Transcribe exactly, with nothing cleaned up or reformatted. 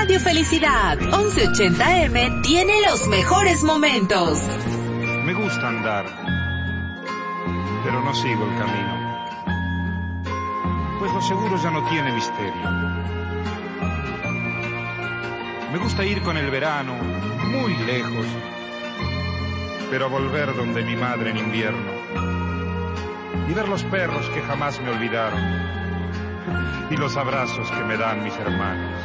Radio Felicidad once ochenta eme tiene los mejores momentos. Me gusta andar, pero no sigo el camino, pues lo seguro ya no tiene misterio. Me gusta ir con el verano muy lejos, pero volver donde mi madre en invierno y ver los perros que jamás me olvidaron y los abrazos que me dan mis hermanos.